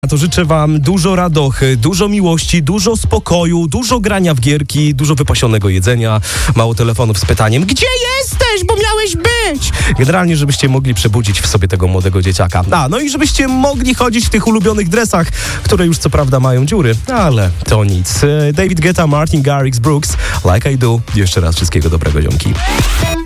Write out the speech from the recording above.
To życzę wam dużo radochy, dużo miłości, dużo spokoju, dużo grania w gierki, dużo wypasionego jedzenia, mało telefonów z pytaniem: gdzie jesteś, bo miałeś być? Generalnie, żebyście mogli przebudzić w sobie tego młodego dzieciaka. No i żebyście mogli chodzić w tych ulubionych dresach, które już co prawda mają dziury, ale to nic. David Guetta, Martin Garrix, Brooks, Like I Do. Jeszcze raz wszystkiego dobrego, ziomki.